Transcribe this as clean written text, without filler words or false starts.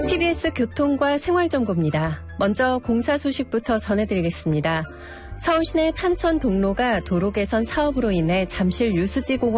TBS 교통과 생활정보입니다. 먼저 공사 소식부터 전해드리겠습니다. 서울 시내 탄천 동로가 도로 개선 사업으로 인해 잠실 유수지 공원